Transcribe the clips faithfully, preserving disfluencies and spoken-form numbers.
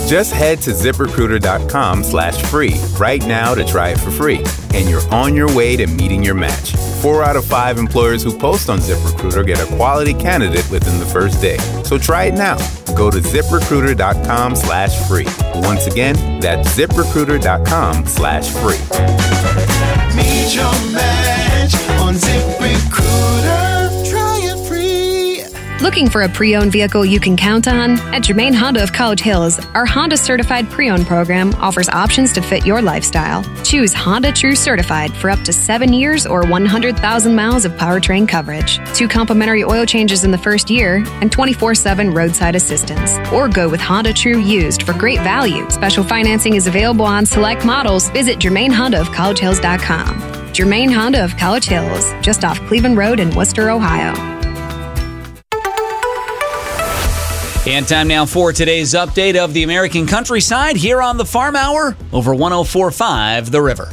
Just head to ZipRecruiter.com slash free right now to try it for free. And you're on your way to meeting your match. Four out of five employers who post on ZipRecruiter get a quality candidate within the first day. So try it now. Go to ZipRecruiter.com slash free. Once again, that's ZipRecruiter.com slash free. Meet your match on ZipRecruiter. Try it free. Looking for a pre-owned vehicle you can count on? At Germain Honda of College Hills, our Honda Certified Pre-Owned program offers options to fit your lifestyle. Choose Honda True Certified for up to seven years or one hundred thousand miles of powertrain coverage, two complimentary oil changes in the first year, and twenty-four seven roadside assistance. Or go with Honda True Used for great value. Special financing is available on select models. Visit Germain Honda of College Hills dot com. Germain Honda of College Hills, just off Cleveland Road in Worcester, Ohio. And time now for today's update of the American countryside here on the Farm Hour over one oh four point five The River.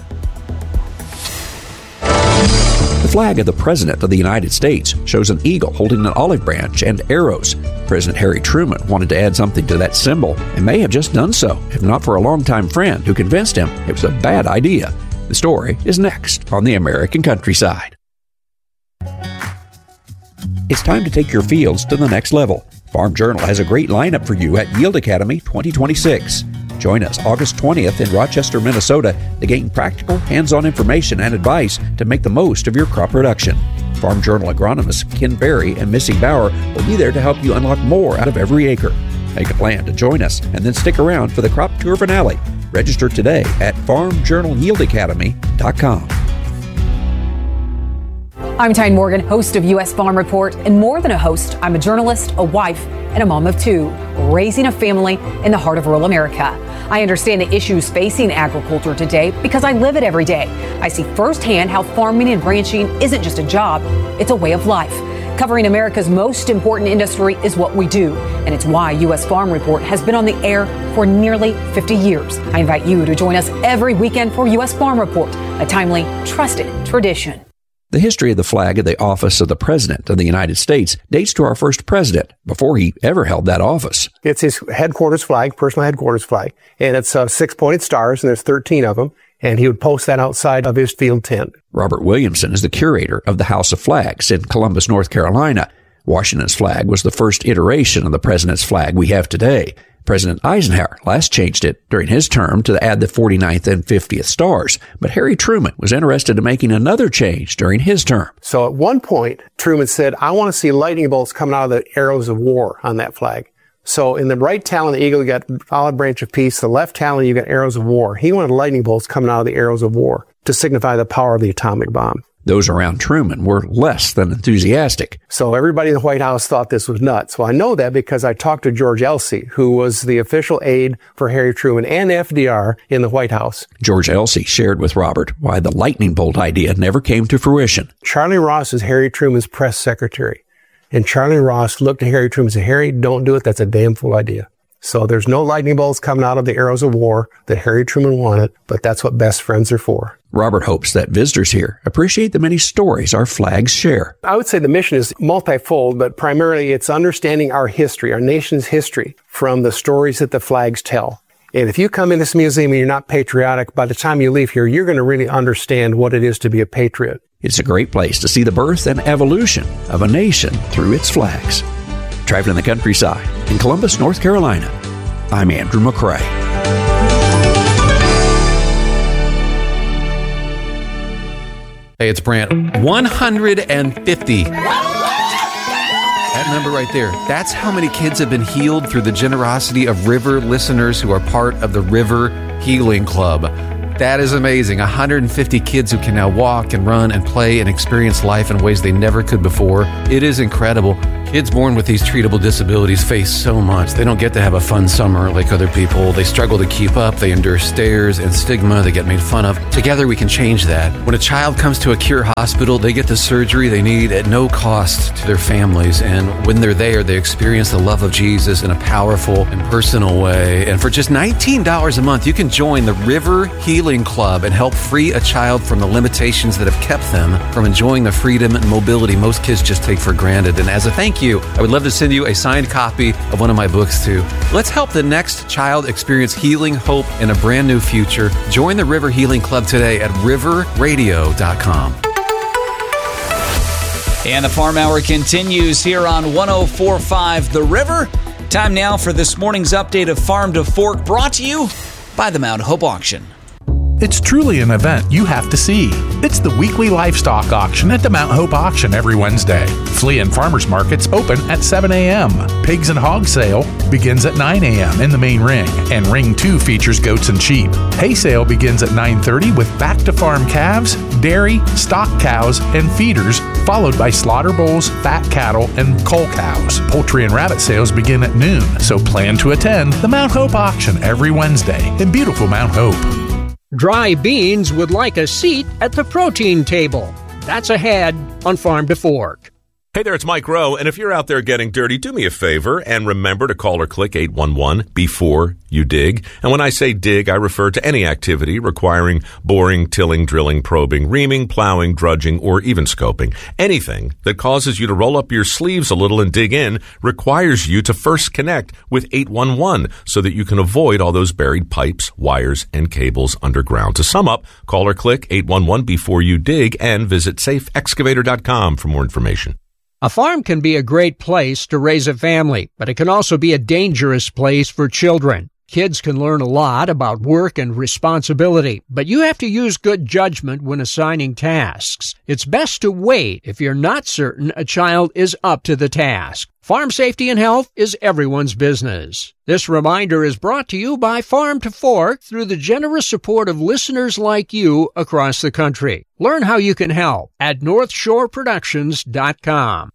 The flag of the President of the United States shows an eagle holding an olive branch and arrows. President Harry Truman wanted to add something to that symbol and may have just done so, if not for a longtime friend who convinced him it was a bad idea. The story is next on the American countryside. It's time to take your fields to the next level. Farm Journal has a great lineup for you at Yield Academy twenty twenty-six. Join us August twentieth in Rochester, Minnesota to gain practical, hands-on information and advice to make the most of your crop production. Farm Journal agronomists Ken Berry and Missy Bauer will be there to help you unlock more out of every acre. Make a plan to join us and then stick around for the crop tour finale. Register today at farm journal yield academy dot com. I'm Tyne Morgan, host of U S Farm Report, and more than a host, I'm a journalist, a wife, and a mom of two, raising a family in the heart of rural America. I understand the issues facing agriculture today because I live it every day. I see firsthand how farming and ranching isn't just a job, it's a way of life. Covering America's most important industry is what we do, and it's why U S Farm Report has been on the air for nearly fifty years. I invite you to join us every weekend for U S Farm Report, a timely, trusted tradition. The history of the flag of the office of the President of the United States dates to our first president, before he ever held that office. It's his headquarters flag, personal headquarters flag, and it's uh, six-pointed stars, and there's thirteen of them, and he would post that outside of his field tent. Robert Williamson is the curator of the House of Flags in Columbus, North Carolina. Washington's flag was the first iteration of the president's flag we have today. President Eisenhower last changed it during his term to add the forty-ninth and fiftieth stars, but Harry Truman was interested in making another change during his term. So at one point, Truman said, I want to see lightning bolts coming out of the arrows of war on that flag. So in the right talon of the eagle, you got olive branch of peace. The left talon, you got arrows of war. He wanted lightning bolts coming out of the arrows of war to signify the power of the atomic bomb. Those around Truman were less than enthusiastic. So everybody in the White House thought this was nuts. Well, I know that because I talked to George Elsey, who was the official aide for Harry Truman and F D R in the White House. George Elsey shared with Robert why the lightning bolt idea never came to fruition. Charlie Ross is Harry Truman's press secretary. And Charlie Ross looked at Harry Truman and said, Harry, don't do it. That's a damn fool idea. So there's no lightning bolts coming out of the arrows of war that Harry Truman wanted, but that's what best friends are for. Robert hopes that visitors here appreciate the many stories our flags share. I would say the mission is multifold, but primarily it's understanding our history, our nation's history, from the stories that the flags tell. And if you come in this museum and you're not patriotic, by the time you leave here, you're going to really understand what it is to be a patriot. It's a great place to see the birth and evolution of a nation through its flags. Traveling the countryside in Columbus, North Carolina, I'm Andrew McCrae. Hey, it's Brant. one hundred fifty. That number right there, that's how many kids have been healed through the generosity of River listeners who are part of the River Healing Club. That is amazing. one hundred fifty kids who can now walk and run and play and experience life in ways they never could before. It is incredible. Kids born with these treatable disabilities face so much. They don't get to have a fun summer like other people. They struggle to keep up. They endure stares and stigma. They get made fun of. Together we can change that. When a child comes to a Cure Hospital, they get the surgery they need at no cost to their families. And when they're there, they experience the love of Jesus in a powerful and personal way. And for just nineteen dollars a month, you can join the River Healing Club and help free a child from the limitations that have kept them from enjoying the freedom and mobility most kids just take for granted. And as a thank you, you. I would love to send you a signed copy of one of my books, too. Let's help the next child experience healing, hope, and a brand new future. Join the River Healing Club today at river radio dot com. And the Farm Hour continues here on one oh four point five The River. Time now for this morning's update of Farm to Fork, brought to you by the Mount Hope Auction. It's truly an event you have to see. It's the weekly livestock auction at the Mount Hope Auction every Wednesday. Flea and Farmers Markets open at seven a.m. Pigs and Hog Sale begins at nine a.m. in the main ring, and Ring two features goats and sheep. Hay Sale begins at nine thirty with back-to-farm calves, dairy, stock cows, and feeders, followed by slaughter bulls, fat cattle, and cull cows. Poultry and rabbit sales begin at noon, so plan to attend the Mount Hope Auction every Wednesday in beautiful Mount Hope. Dry Beans would like a seat at the protein table. That's ahead on Farm to Fork. Hey there, it's Mike Rowe, and if you're out there getting dirty, do me a favor and remember to call or click eight one one before you dig. And when I say dig, I refer to any activity requiring boring, tilling, drilling, probing, reaming, plowing, drudging, or even scoping. Anything that causes you to roll up your sleeves a little and dig in requires you to first connect with eight one one so that you can avoid all those buried pipes, wires, and cables underground. To sum up, call or click eight one one before you dig and visit safe excavator dot com for more information. A farm can be a great place to raise a family, but it can also be a dangerous place for children. Kids can learn a lot about work and responsibility, but you have to use good judgment when assigning tasks. It's best to wait if you're not certain a child is up to the task. Farm safety and health is everyone's business. This reminder is brought to you by Farm to Fork through the generous support of listeners like you across the country. Learn how you can help at north shore productions dot com.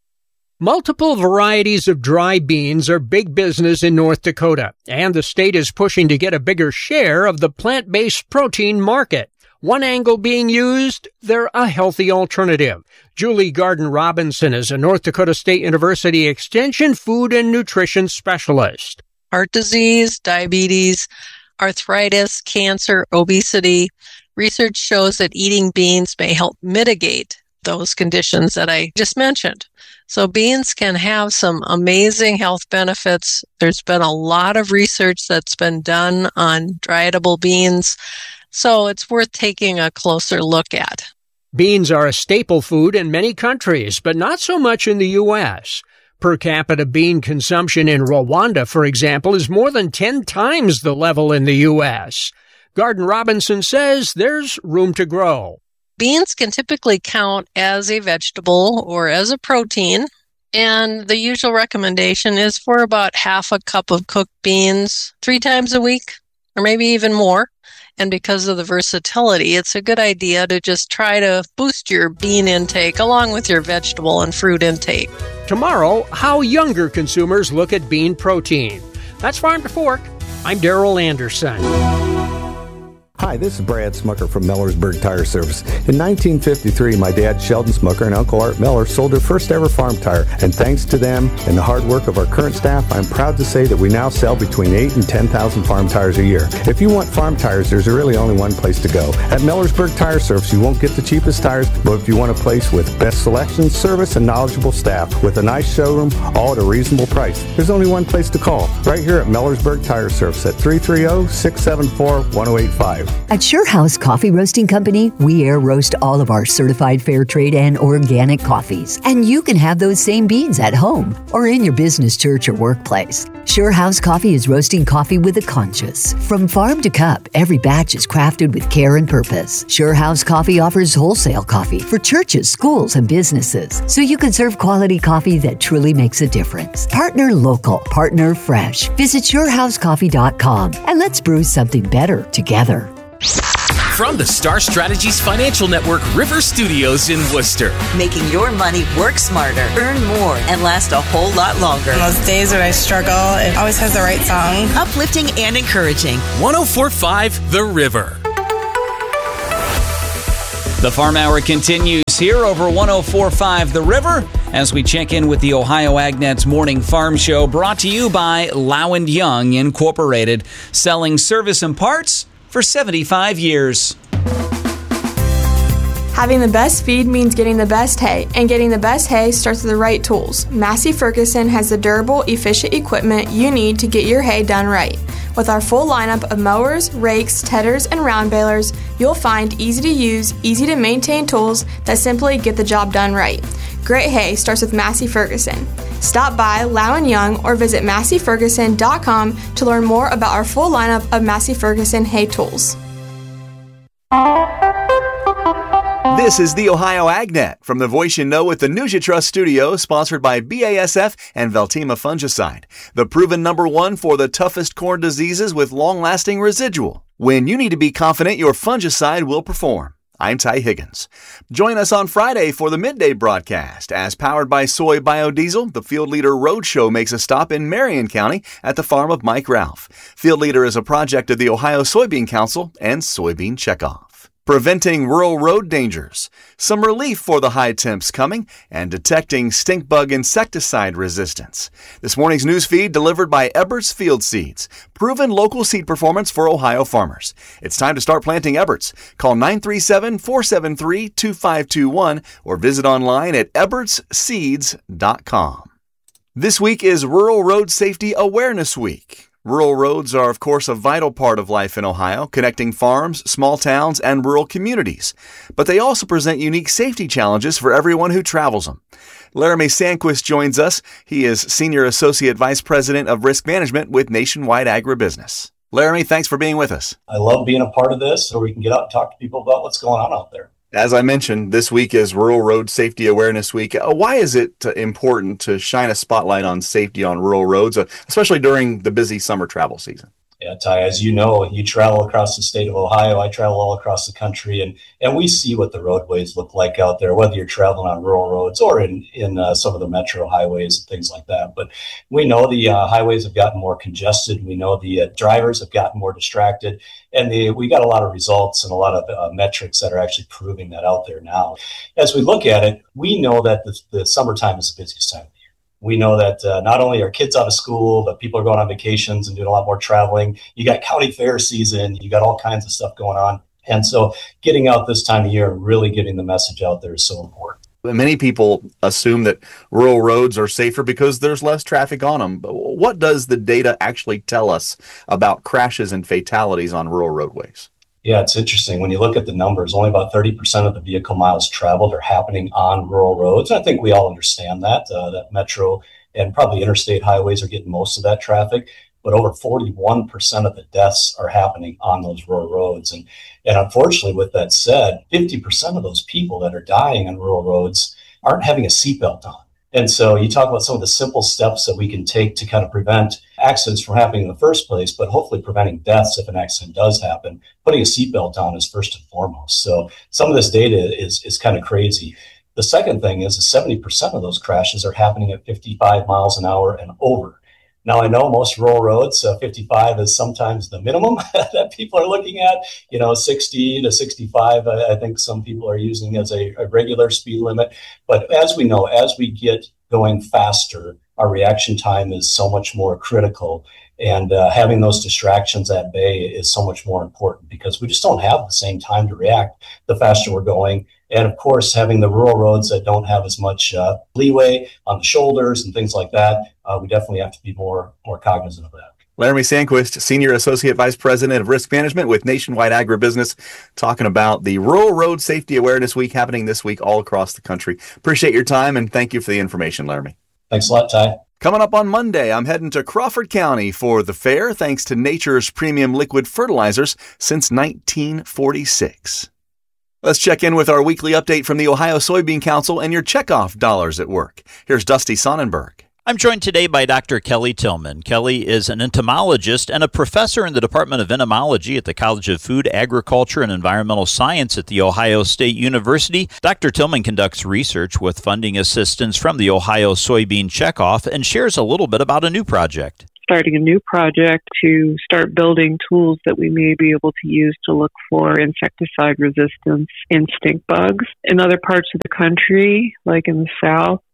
Multiple varieties of dry beans are big business in North Dakota, and the state is pushing to get a bigger share of the plant-based protein market. One angle being used, they're a healthy alternative. Julie Garden-Robinson is a North Dakota State University Extension food and nutrition specialist. Heart disease, diabetes, arthritis, cancer, obesity. Research shows that eating beans may help mitigate those conditions that I just mentioned. So beans can have some amazing health benefits. There's been a lot of research that's been done on dry edible beans, so it's worth taking a closer look at. Beans are a staple food in many countries, but not so much in the U S. Per capita bean consumption in Rwanda, for example, is more than ten times the level in the U S. Garden-Robinson says there's room to grow. Beans can typically count as a vegetable or as a protein, and the usual recommendation is for about half a cup of cooked beans three times a week, or maybe even more. And because of the versatility, it's a good idea to just try to boost your bean intake along with your vegetable and fruit intake. Tomorrow, how younger consumers look at bean protein. That's Farm to Fork. I'm Darrell Anderson. Hi, this is Brad Smucker from Millersburg Tire Service. In nineteen fifty-three, my dad, Sheldon Smucker, and Uncle Art Miller sold their first ever farm tire. And thanks to them and the hard work of our current staff, I'm proud to say that we now sell between eight and ten thousand farm tires a year. If you want farm tires, there's really only one place to go. At Millersburg Tire Service, you won't get the cheapest tires, but if you want a place with best selection, service, and knowledgeable staff with a nice showroom, all at a reasonable price, there's only one place to call. Right here at Millersburg Tire Service at three three zero, six seven four, one zero eight five. At Sure House Coffee Roasting Company, we air roast all of our certified fair trade and organic coffees. And you can have those same beans at home or in your business, church, or workplace. Sure House Coffee is roasting coffee with a conscience. From farm to cup, every batch is crafted with care and purpose. Sure House Coffee offers wholesale coffee for churches, schools, and businesses, so you can serve quality coffee that truly makes a difference. Partner local, partner fresh. Visit sure house coffee dot com and let's brew something better together. From the Star Strategies Financial Network River Studios in Worcester. Making your money work smarter, earn more, and last a whole lot longer. On those days when I struggle, it always has the right song. Uplifting and encouraging. one oh four point five The River. The Farm Hour continues here over one oh four point five The River as we check in with the Ohio AgNet's Morning Farm Show, brought to you by Low and Young Incorporated, selling service and parts for seventy-five years. Having the best feed means getting the best hay, and getting the best hay starts with the right tools. Massey Ferguson has the durable, efficient equipment you need to get your hay done right. With our full lineup of mowers, rakes, tedders, and round balers, you'll find easy-to-use, easy-to-maintain tools that simply get the job done right. Great hay starts with Massey Ferguson. Stop by Lau and Young or visit massey ferguson dot com to learn more about our full lineup of Massey Ferguson hay tools. This is the Ohio AgNet from the Voice You Know with the News You Trust studio, sponsored by B A S F and Veltima Fungicide, the proven number one for the toughest corn diseases with long-lasting residual. When you need to be confident your fungicide will perform. I'm Ty Higgins. Join us on Friday for the midday broadcast. As powered by soy biodiesel, the Field Leader Roadshow makes a stop in Marion County at the farm of Mike Ralph. Field Leader is a project of the Ohio Soybean Council and Soybean Checkoff. Preventing rural road dangers, some relief for the high temps coming, and detecting stink bug insecticide resistance. This morning's news feed delivered by Eberts Field Seeds, proven local seed performance for Ohio farmers. It's time to start planting Eberts. Call nine three seven, four seven three, two five two one or visit online at eberts seeds dot com. This week is Rural Road Safety Awareness Week. Rural roads are, of course, a vital part of life in Ohio, connecting farms, small towns, and rural communities. But they also present unique safety challenges for everyone who travels them. Laramie Sandquist joins us. He is Senior Associate Vice President of Risk Management with Nationwide Agribusiness. Laramie, thanks for being with us. I love being a part of this so we can get out and talk to people about what's going on out there. As I mentioned, this week is Rural Road Safety Awareness Week. Uh, why is it uh, important to shine a spotlight on safety on rural roads, uh, especially during the busy summer travel season? Yeah, Ty, as you know, you travel across the state of Ohio. I travel all across the country, and, and we see what the roadways look like out there, whether you're traveling on rural roads or in, in uh, some of the metro highways and things like that. But we know the uh, highways have gotten more congested. We know the uh, drivers have gotten more distracted, and the, we got a lot of results and a lot of uh, metrics that are actually proving that out there now. As we look at it, we know that the, the summertime is the busiest time. We know that uh, not only are kids out of school, but people are going on vacations and doing a lot more traveling. You got county fair season. You got all kinds of stuff going on. And so getting out this time of year and really getting the message out there is so important. Many people assume that rural roads are safer because there's less traffic on them. But what does the data actually tell us about crashes and fatalities on rural roadways? Yeah, it's interesting. When you look at the numbers, only about thirty percent of the vehicle miles traveled are happening on rural roads. And I think we all understand that, uh, that metro and probably interstate highways are getting most of that traffic. But over forty-one percent of the deaths are happening on those rural roads. And, and unfortunately, with that said, fifty percent of those people that are dying on rural roads aren't having a seatbelt on. And so you talk about some of the simple steps that we can take to kind of prevent accidents from happening in the first place, but hopefully preventing deaths if an accident does happen. Putting a seatbelt on is first and foremost. So some of this data is, is kind of crazy. The second thing is that seventy percent of those crashes are happening at fifty-five miles an hour and over. Now, I know most rural roads, uh, fifty-five is sometimes the minimum that people are looking at. You know, sixty to sixty-five, I, I think some people are using as a, a regular speed limit. But as we know, as we get going faster, our reaction time is so much more critical. And uh, having those distractions at bay is so much more important because we just don't have the same time to react the faster we're going. And of course, having the rural roads that don't have as much uh, leeway on the shoulders and things like that, uh, we definitely have to be more, more cognizant of that. Laramie Sandquist, Senior Associate Vice President of Risk Management with Nationwide Agribusiness, talking about the Rural Road Safety Awareness Week happening this week all across the country. Appreciate your time and thank you for the information, Laramie. Thanks a lot, Ty. Coming up on Monday, I'm heading to Crawford County for the fair thanks to Nature's premium liquid fertilizers since nineteen forty-six. Let's check in with our weekly update from the Ohio Soybean Council and your checkoff dollars at work. Here's Dusty Sonnenberg. I'm joined today by Doctor Kelly Tillman. Kelly is an entomologist and a professor in the Department of Entomology at the College of Food, Agriculture, and Environmental Science at The Ohio State University. Doctor Tillman conducts research with funding assistance from the Ohio Soybean Checkoff and shares a little bit about a new project. Starting a new project to start building tools that we may be able to use to look for insecticide resistance in stink bugs. In other parts of the country, like in the South,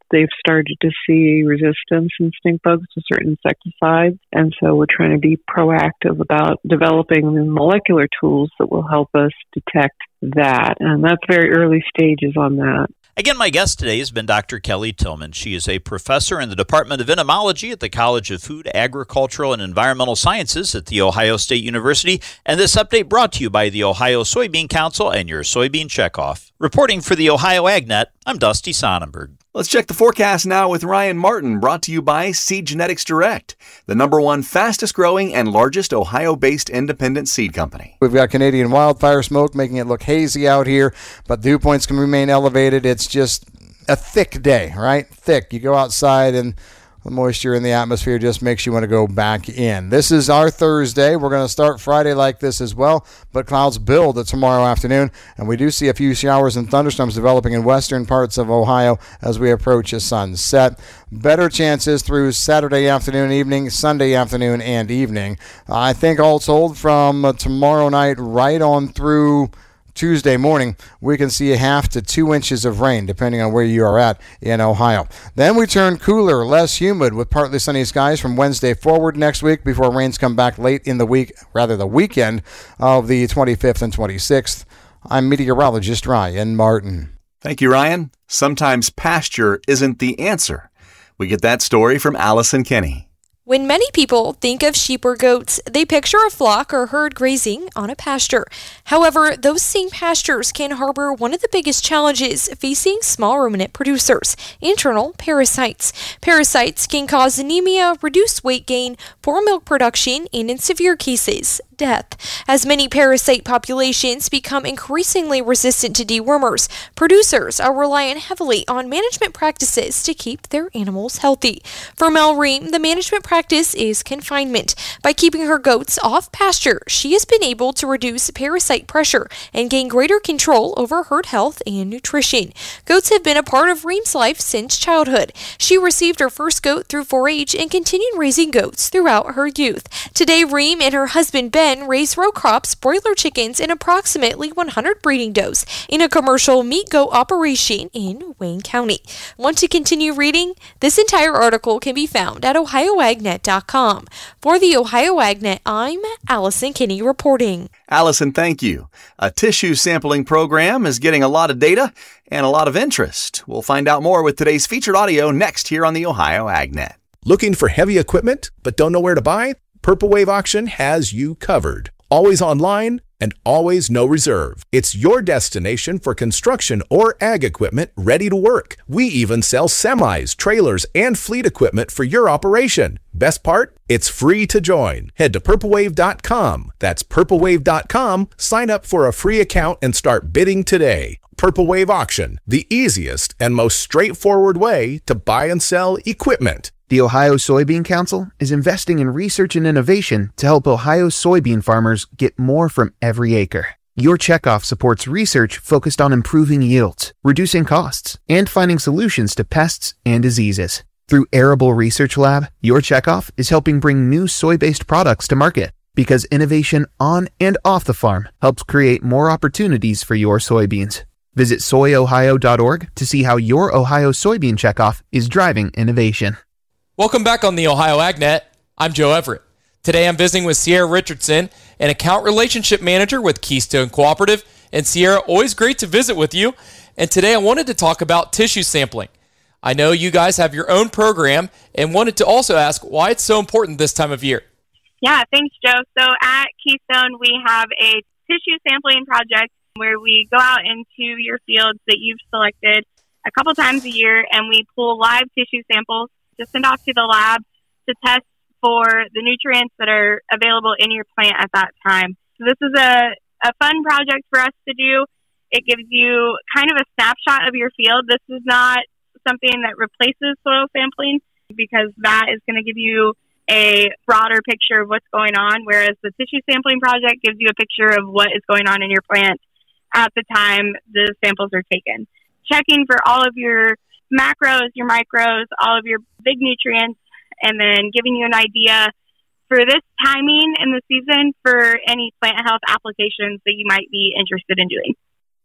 they've started to see resistance in stink bugs to certain insecticides. And so we're trying to be proactive about developing the molecular tools that will help us detect that. And that's very early stages on that. Again, my guest today has been Doctor Kelly Tillman. She is a professor in the Department of Entomology at the College of Food, Agricultural, and Environmental Sciences at The Ohio State University. And this update brought to you by the Ohio Soybean Council and your Soybean Checkoff. Reporting for the Ohio AgNet, I'm Dusty Sonnenberg. Let's check the forecast now with Ryan Martin, brought to you by Seed Genetics Direct, the number one fastest growing and largest Ohio-based independent seed company. We've got Canadian wildfire smoke making it look hazy out here, but dew points can remain elevated. It's just a thick day, right? Thick. You go outside and the moisture in the atmosphere just makes you want to go back in. This is our Thursday. We're going to start Friday like this as well, but clouds build tomorrow afternoon, and we do see a few showers and thunderstorms developing in western parts of Ohio as we approach a sunset. Better chances through Saturday afternoon, evening, Sunday afternoon, and evening. I think all told from tomorrow night right on through Tuesday morning, we can see a half to two inches of rain, depending on where you are at in Ohio. Then we turn cooler, less humid, with partly sunny skies from Wednesday forward next week before rains come back late in the week, rather the weekend of the twenty-fifth and twenty-sixth. I'm meteorologist Ryan Martin. Thank you, Ryan. Sometimes pasture isn't the answer. We get that story from Allison Kinney. When many people think of sheep or goats, they picture a flock or herd grazing on a pasture. However, those same pastures can harbor one of the biggest challenges facing small ruminant producers: internal parasites. Parasites can cause anemia, reduce weight gain, poor milk production, and in severe cases, death. As many parasite populations become increasingly resistant to dewormers, producers are relying heavily on management practices to keep their animals healthy. For Mel Ream, the management practice is confinement. By keeping her goats off pasture, she has been able to reduce parasite pressure and gain greater control over herd health and nutrition. Goats have been a part of Ream's life since childhood. She received her first goat through four H and continued raising goats throughout her youth. Today, Ream and her husband Ben raise row crops, broiler chickens, and approximately one hundred breeding does in a commercial meat goat operation in Wayne County. Want to continue reading? This entire article can be found at ohio agnet dot com. For the Ohio AgNet, I'm Allison Kinney reporting. Allison, thank you. A tissue sampling program is getting a lot of data and a lot of interest. We'll find out more with today's featured audio next here on the Ohio AgNet. Looking for heavy equipment but don't know where to buy? Purple Wave Auction has you covered. Always online and always no reserve. It's your destination for construction or ag equipment ready to work. We even sell semis, trailers, and fleet equipment for your operation. Best part? It's free to join. Head to purple wave dot com. That's purple wave dot com. Sign up for a free account and start bidding today. Purple Wave Auction, the easiest and most straightforward way to buy and sell equipment. The Ohio Soybean Council is investing in research and innovation to help Ohio soybean farmers get more from every acre. Your checkoff supports research focused on improving yields, reducing costs, and finding solutions to pests and diseases. Through Arable Research Lab, your checkoff is helping bring new soy-based products to market because innovation on and off the farm helps create more opportunities for your soybeans. Visit soy ohio dot org to see how your Ohio Soybean Checkoff is driving innovation. Welcome back on the Ohio AgNet. I'm Joe Everett. Today I'm visiting with Sierra Richardson, an account relationship manager with Keystone Cooperative. And Sierra, always great to visit with you. And today I wanted to talk about tissue sampling. I know you guys have your own program and wanted to also ask why it's so important this time of year. Yeah, thanks, Joe. So at Keystone, we have a tissue sampling project where we go out into your fields that you've selected a couple times a year, and we pull live tissue samples to send off to the lab to test for the nutrients that are available in your plant at that time. So this is a, a fun project for us to do. It gives you kind of a snapshot of your field. This is not something that replaces soil sampling because that is going to give you a broader picture of what's going on, whereas the tissue sampling project gives you a picture of what is going on in your plant at the time the samples are taken. Checking for all of your macros, your micros, all of your big nutrients, and then giving you an idea for this timing in the season for any plant health applications that you might be interested in doing.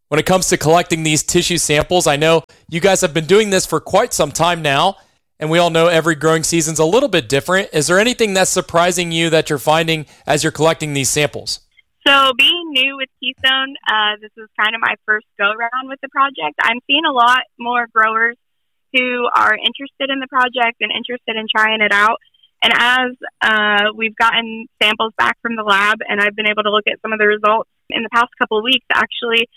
When it comes to collecting these tissue samples, I know you guys have been doing this for quite some time now, and we all know every growing season's a little bit different. Is there anything that's surprising you that you're finding as you're collecting these samples? So being new with Keystone, uh, this is kind of my first go-around with the project. I'm seeing a lot more growers who are interested in the project and interested in trying it out. And as uh, we've gotten samples back from the lab and I've been able to look at some of the results in the past couple of weeks, actually,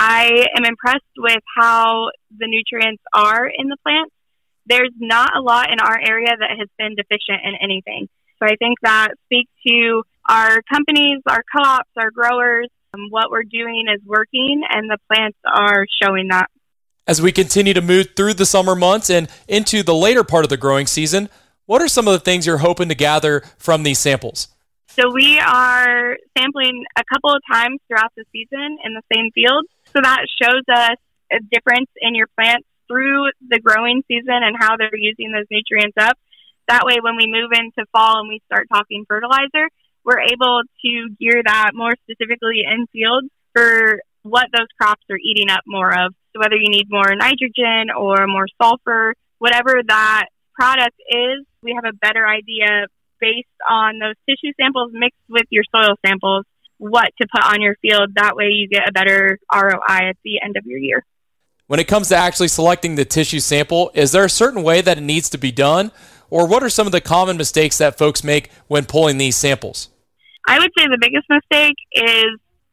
I am impressed with how the nutrients are in the plants. There's not a lot in our area that has been deficient in anything. So I think that speaks to our companies, our co-ops, our growers. Um, what we're doing is working, and the plants are showing that. As we continue to move through the summer months and into the later part of the growing season, what are some of the things you're hoping to gather from these samples? So we are sampling a couple of times throughout the season in the same field. So that shows us a difference in your plants through the growing season and how they're using those nutrients up. That way, when we move into fall and we start talking fertilizer, we're able to gear that more specifically in field for what those crops are eating up more of. So whether you need more nitrogen or more sulfur, whatever that product is, we have a better idea based on those tissue samples mixed with your soil samples, what to put on your field. That way you get a better R O I at the end of your year. When it comes to actually selecting the tissue sample, is there a certain way that it needs to be done? Or what are some of the common mistakes that folks make when pulling these samples? I would say the biggest mistake is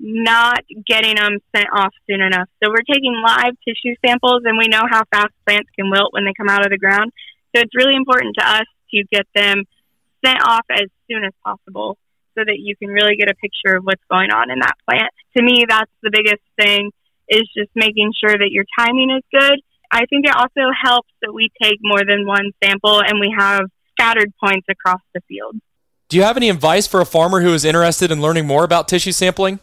not getting them sent off soon enough. So we're taking live tissue samples, and we know how fast plants can wilt when they come out of the ground. So it's really important to us to get them sent off as soon as possible so that you can really get a picture of what's going on in that plant. To me, that's the biggest thing, is just making sure that your timing is good. I think it also helps that we take more than one sample and we have scattered points across the field. Do you have any advice for a farmer who is interested in learning more about tissue sampling?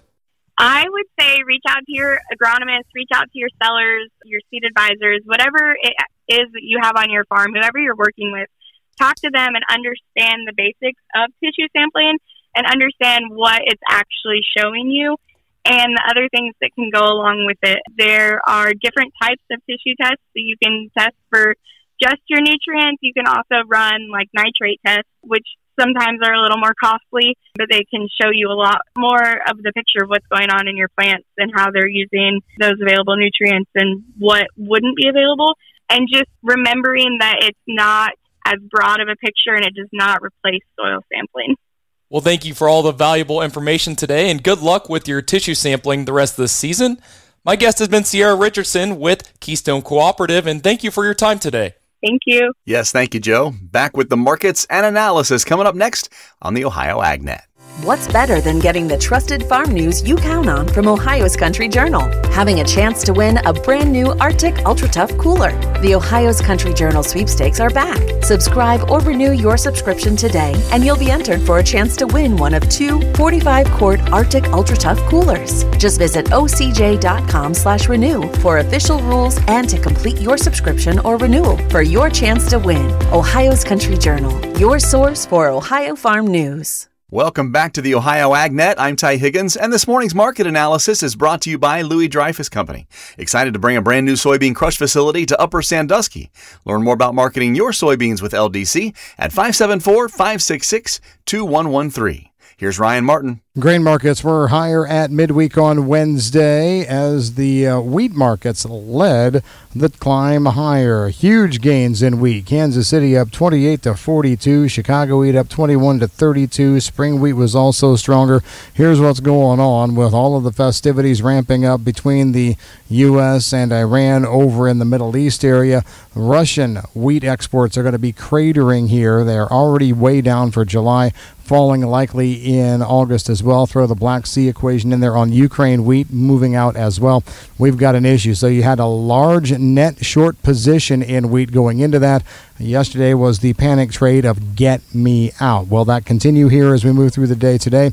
I would say reach out to your agronomist, reach out to your sellers, your seed advisors, whatever it is that you have on your farm, whoever you're working with. Talk to them and understand the basics of tissue sampling and understand what it's actually showing you and the other things that can go along with it. There are different types of tissue tests. So you can test for just your nutrients. You can also run like nitrate tests, which sometimes are a little more costly, but they can show you a lot more of the picture of what's going on in your plants and how they're using those available nutrients and what wouldn't be available. And just remembering that it's not as broad of a picture and it does not replace soil sampling. Well, thank you for all the valuable information today, and good luck with your tissue sampling the rest of the season. My guest has been Sierra Richardson with Keystone Cooperative, and thank you for your time today. Thank you. Yes, thank you, Joe. Back with the markets and analysis coming up next on the Ohio AgNet. What's better than getting the trusted farm news you count on from Ohio's Country Journal? Having a chance to win a brand new Arctic Ultra Tough cooler. The Ohio's Country Journal sweepstakes are back. Subscribe or renew your subscription today, and you'll be entered for a chance to win one of two forty-five quart Arctic Ultra Tough coolers. Just visit O C J dot com slash renew for official rules and to complete your subscription or renewal for your chance to win. Ohio's Country Journal, your source for Ohio farm news. Welcome back to the Ohio AgNet. I'm Ty Higgins, and this morning's market analysis is brought to you by Louis Dreyfus Company. Excited to bring a brand new soybean crush facility to Upper Sandusky. Learn more about marketing your soybeans with L D C at five seven four, five six six, two one one three. Here's Ryan Martin. Grain markets were higher at midweek on Wednesday as the uh, wheat markets led the climb higher. Huge gains in wheat. Kansas City up twenty-eight to forty-two. Chicago wheat up twenty-one to thirty-two. Spring wheat was also stronger. Here's what's going on with all of the festivities ramping up between the U S and Iran over in the Middle East area. Russian wheat exports are going to be cratering here. They're already way down for July, falling likely in August as well. Throw the Black Sea equation in there on Ukraine wheat moving out as well. We've got an issue. So you had a large net short position in wheat going into that. Yesterday was the panic trade of get me out. Will that continue here as we move through the day today?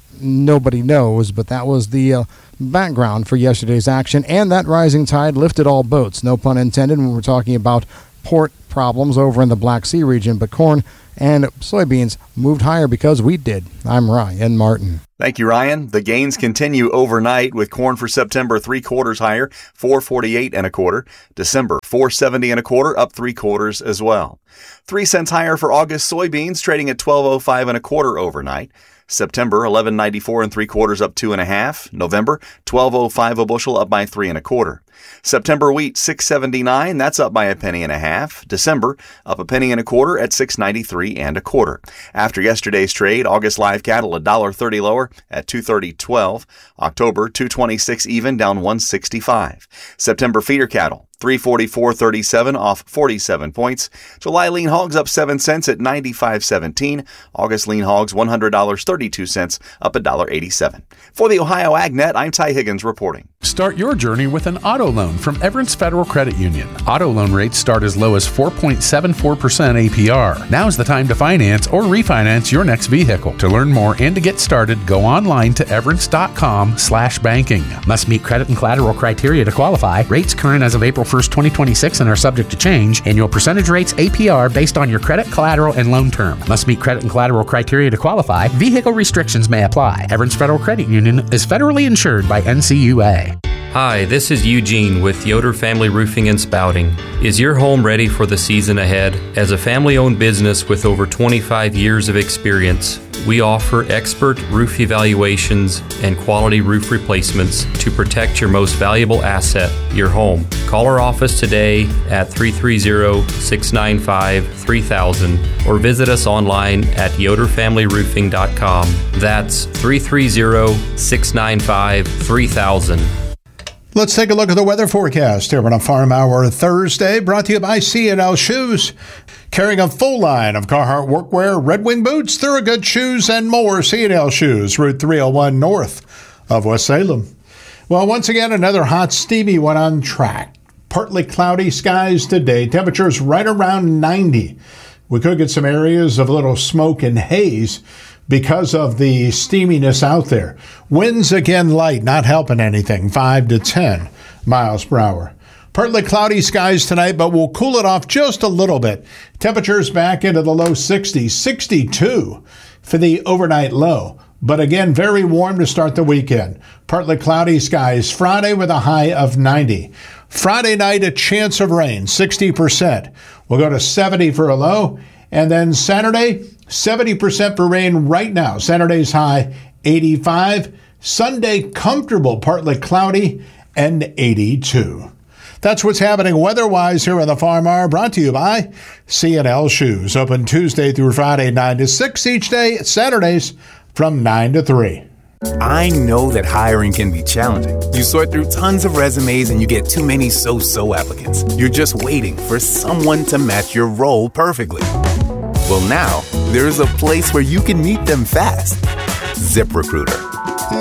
Nobody knows, but that was the uh, background for yesterday's action. And that rising tide lifted all boats, no pun intended, when we're talking about port problems over in the Black Sea region. But corn and soybeans moved higher because we did. I'm Ryan Martin. Thank you, Ryan. The gains continue overnight with corn for September three quarters higher, four forty-eight and a quarter. December four seventy and a quarter, up three quarters as well. Three cents higher for August soybeans, trading at twelve oh five and a quarter overnight. September eleven ninety-four and three quarters, up two and a half. November twelve oh five a bushel, up by three and a quarter. September wheat six seventy-nine, that's up by a penny and a half. December up a penny and a quarter at six ninety-three and a quarter. After yesterday's trade, August live cattle a dollar thirty lower at two thirty twelve. October two twenty-six even, down one sixty-five. September feeder cattle three forty-four thirty-seven, off forty-seven points. July lean hogs up seven cents at ninety-five seventeen. August lean hogs one hundred dollars and thirty-two cents, up one dollar eighty-seven. For the Ohio AgNet, I'm Ty Higgins reporting. Start your journey with an auto loan from Everence Federal Credit Union. Auto loan rates start as low as four point seven four percent A P R. Now's the time to finance or refinance your next vehicle. To learn more and to get started, go online to everence.com slash banking. Must meet credit and collateral criteria to qualify. Rates current as of April first, twenty twenty-six and are subject to change. Annual percentage rates A P R based on your credit, collateral, and loan term. Must meet credit and collateral criteria to qualify. Vehicle restrictions may apply. Everence Federal Credit Union is federally insured by N C U A. Hi, this is Eugene with Yoder Family Roofing and Spouting. Is your home ready for the season ahead? As a family-owned business with over twenty-five years of experience, we offer expert roof evaluations and quality roof replacements to protect your most valuable asset, your home. Call our office today at three three zero, six nine five, three thousand or visit us online at yoder family roofing dot com. That's three three zero, six nine five, three thousand. Let's take a look at the weather forecast here on a Farm Hour Thursday, brought to you by C and L Shoes. Carrying a full line of Carhartt workwear, Red Wing boots, Thorogood shoes, and more. C and L Shoes, Route three oh one north of West Salem. Well, once again, another hot, steamy one on track. Partly cloudy skies today. Temperatures right around ninety. We could get some areas of a little smoke and haze because of the steaminess out there. Winds again light, not helping anything, five to ten miles per hour. Partly cloudy skies tonight, but we'll cool it off just a little bit. Temperatures back into the low sixties, sixty-two for the overnight low. But again, very warm to start the weekend. Partly cloudy skies Friday with a high of ninety. Friday night, a chance of rain, sixty percent. We'll go to seventy for a low. And then Saturday, seventy percent for rain right now. Saturday's high, eighty-five. Sunday, comfortable, partly cloudy, and eighty-two. That's what's happening weather-wise here on the Farm Hour, brought to you by C and L Shoes. Open Tuesday through Friday, nine to six each day. Saturdays from nine to three. I know that hiring can be challenging. You sort through tons of resumes and you get too many so-so applicants. You're just waiting for someone to match your role perfectly. Well, now, there's a place where you can meet them fast. ZipRecruiter.